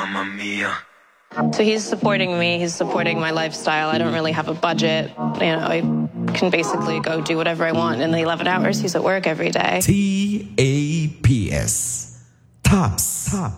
Mamma mia. So he's supporting me. He's supporting my lifestyle. I don't really have a budget. I can basically go do whatever I want in the 11 hours he's at work every day. TAPS. Tops.